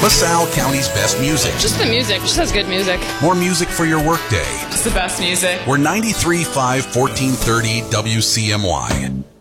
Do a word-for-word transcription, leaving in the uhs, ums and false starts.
LaSalle County's best music. Just the music. Just has good music. More music for your workday. It's the best music. We're ninety-three point five, fourteen thirty W C M Y.